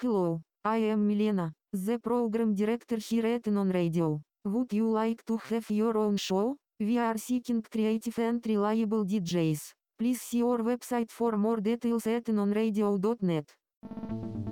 Hello, I am Milena, the program director here at Non Radio. Would you like to have your own show? We are seeking creative and reliable DJs. Please see our website for more details at nonradio.net.